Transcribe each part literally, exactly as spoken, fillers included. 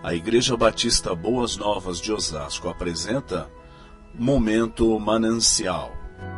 A Igreja Batista Boas Novas de Osasco apresenta Momento Manancial.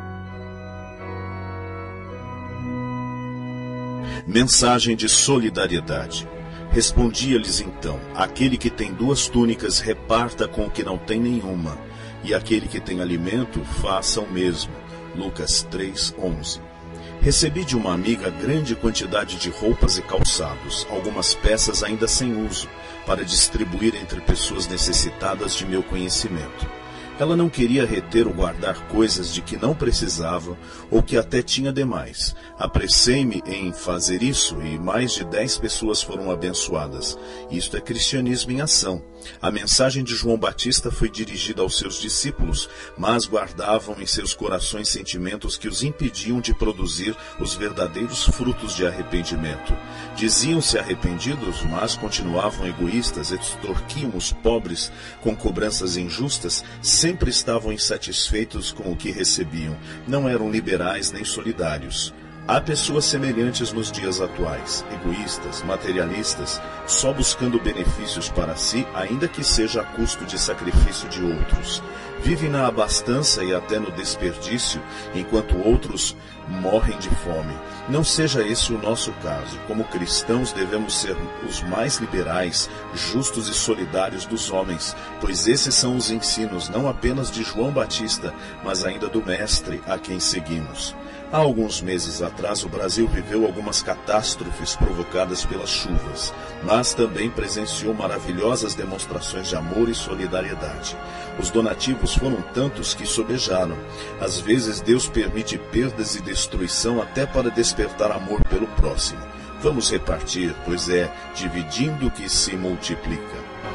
Mensagem de solidariedade. Respondia-lhes então: aquele que tem duas túnicas reparta com o que não tem nenhuma, e aquele que tem alimento faça o mesmo. Lucas três, onze. Recebi de uma amiga grande quantidade de roupas e calçados, algumas peças ainda sem uso, para distribuir entre pessoas necessitadas de meu conhecimento. Ela não queria reter ou guardar coisas de que não precisava ou que até tinha demais. Apressei-me em fazer isso e mais de dez pessoas foram abençoadas. Isto é cristianismo em ação. A mensagem de João Batista foi dirigida aos seus discípulos, mas guardavam em seus corações sentimentos que os impediam de produzir os verdadeiros frutos de arrependimento. Diziam-se arrependidos, mas continuavam egoístas, extorquiam os pobres com cobranças injustas, sempre estavam insatisfeitos com o que recebiam, não eram liberais nem solidários. Há pessoas semelhantes nos dias atuais, egoístas, materialistas, só buscando benefícios para si, ainda que seja a custo de sacrifício de outros. Vivem na abastança e até no desperdício, enquanto outros morrem de fome. Não seja esse o nosso caso. Como cristãos, devemos ser os mais liberais, justos e solidários dos homens, pois esses são os ensinos não apenas de João Batista, mas ainda do Mestre a quem seguimos. Há alguns meses atrás, o Brasil viveu algumas catástrofes provocadas pelas chuvas, mas também presenciou maravilhosas demonstrações de amor e solidariedade. Os donativos foram tantos que sobejaram. Às vezes, Deus permite perdas e destruição até para despertar amor pelo próximo. Vamos repartir, pois é dividindo que se multiplica.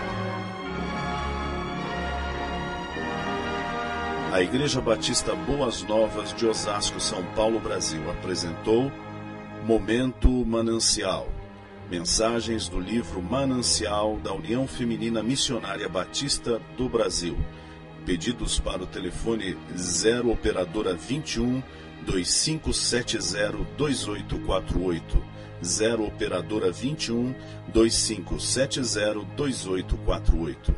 A Igreja Batista Boas Novas de Osasco, São Paulo, Brasil, apresentou Momento Manancial. Mensagens do livro Manancial da União Feminina Missionária Batista do Brasil. Pedidos para o telefone zero operadora vinte e um, dois cinco sete zero, dois oito quatro oito. zero operadora vinte e um, dois cinco sete zero, dois oito quatro oito.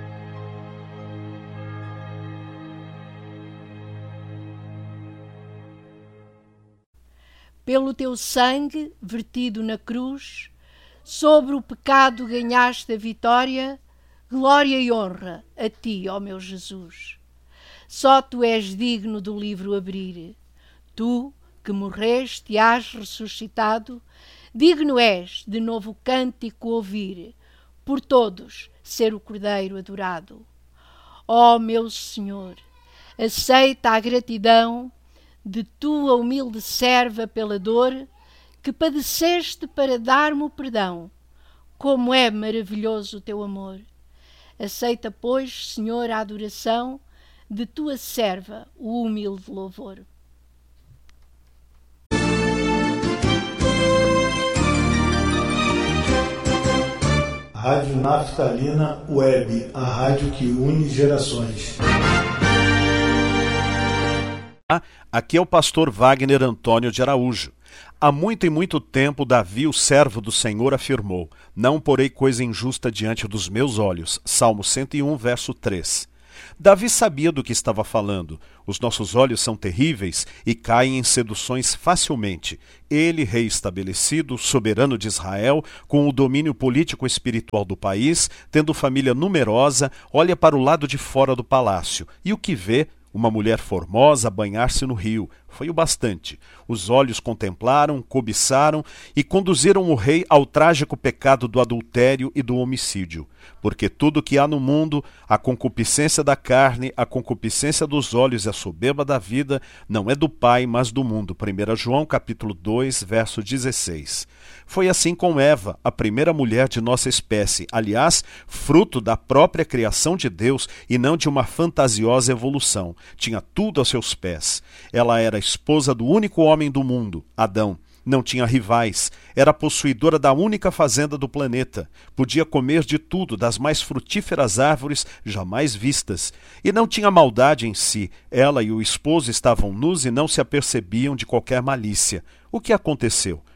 Pelo teu sangue vertido na cruz, sobre o pecado ganhaste a vitória, glória e honra a ti, ó meu Jesus. Só tu és digno do livro abrir. Tu, que morreste e has ressuscitado, digno és de novo cântico ouvir, por todos ser o Cordeiro adorado. Ó meu Senhor, aceita a gratidão de tua humilde serva pela dor que padeceste para dar-me o perdão. Como é maravilhoso o teu amor. Aceita, pois, Senhor, a adoração de tua serva, o humilde louvor. Rádio Naftalina Web, a rádio que une gerações. Aqui é o pastor Wagner Antônio de Araújo. Há muito e muito tempo Davi, o servo do Senhor, afirmou: não porei coisa injusta diante dos meus olhos. Salmo cento e um, verso três. Davi sabia do que estava falando. Os nossos olhos são terríveis e caem em seduções facilmente. Ele, rei estabelecido, soberano de Israel, com o domínio político e espiritual do país, tendo família numerosa, olha para o lado de fora do palácio e o que vê? Uma mulher formosa banhar-se no rio. Foi o bastante. Os olhos contemplaram, cobiçaram e conduziram o rei ao trágico pecado do adultério e do homicídio. Porque tudo que há no mundo, a concupiscência da carne, a concupiscência dos olhos e a soberba da vida, não é do Pai, mas do mundo. primeira João, capítulo dois, verso dezesseis. Foi assim com Eva, a primeira mulher de nossa espécie, aliás, fruto da própria criação de Deus e não de uma fantasiosa evolução. Tinha tudo aos seus pés. Ela era esposa do único homem do mundo, Adão. Não tinha rivais, era possuidora da única fazenda do planeta, podia comer de tudo, das mais frutíferas árvores jamais vistas, e não tinha maldade em si. Ela e o esposo estavam nus e não se apercebiam de qualquer malícia. O que aconteceu?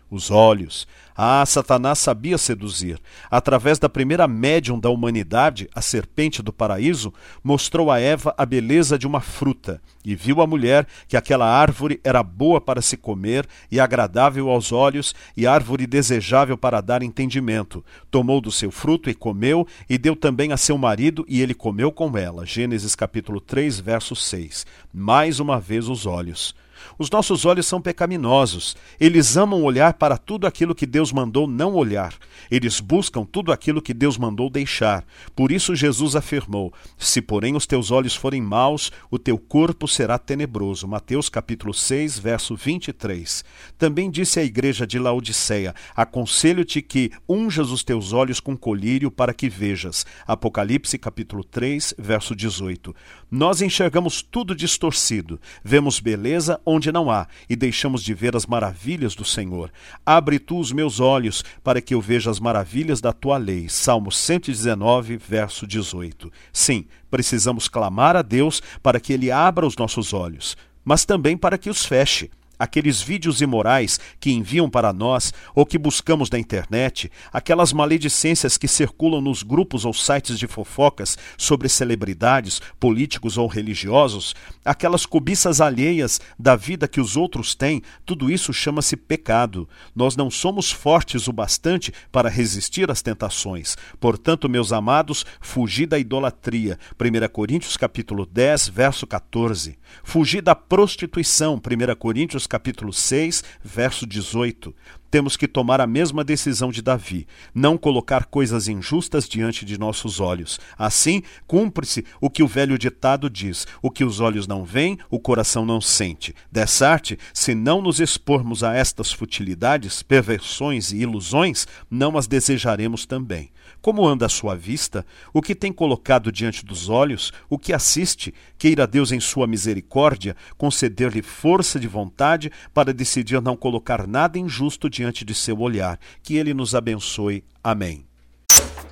Os olhos. Ah, Satanás sabia seduzir. Através da primeira médium da humanidade, a serpente do paraíso, mostrou a Eva a beleza de uma fruta, e viu a mulher que aquela árvore era boa para se comer e agradável aos olhos, e árvore desejável para dar entendimento. Tomou do seu fruto e comeu, e deu também a seu marido, e ele comeu com ela. Gênesis capítulo três, verso seis. Mais uma vez os olhos. Os nossos olhos são pecaminosos. Eles amam olhar para tudo aquilo que Deus mandou não olhar. Eles buscam tudo aquilo que Deus mandou deixar. Por isso Jesus afirmou: se porém os teus olhos forem maus, o teu corpo será tenebroso. Mateus capítulo seis, verso vinte e três. Também disse à igreja de Laodiceia: aconselho-te que unjas os teus olhos com colírio para que vejas. Apocalipse capítulo três, verso dezoito. Nós enxergamos tudo distorcido. Vemos beleza onde não há, e deixamos de ver as maravilhas do Senhor. Abre tu os meus olhos, para que eu veja as maravilhas da tua lei. Salmo cento e dezenove, verso dezoito. Sim, precisamos clamar a Deus para que Ele abra os nossos olhos, mas também para que os feche. Aqueles vídeos imorais que enviam para nós ou que buscamos na internet, aquelas maledicências que circulam nos grupos ou sites de fofocas sobre celebridades, políticos ou religiosos, aquelas cobiças alheias da vida que os outros têm, tudo isso chama-se pecado. Nós não somos fortes o bastante para resistir às tentações. Portanto, meus amados, fugi da idolatria. primeira Coríntios capítulo dez, verso quatorze. Fugi da prostituição. primeira Coríntios capítulo seis, verso dezoito. Temos que tomar a mesma decisão de Davi, não colocar coisas injustas diante de nossos olhos. Assim, cumpre-se o que o velho ditado diz: o que os olhos não veem, o coração não sente. Dessarte, se não nos expormos a estas futilidades, perversões e ilusões, não as desejaremos também. Como anda a sua vista? O que tem colocado diante dos olhos? O que assiste? Queira Deus, em sua misericórdia, conceder-lhe força de vontade para decidir não colocar nada injusto diante de seu olhar. Que Ele nos abençoe. Amém.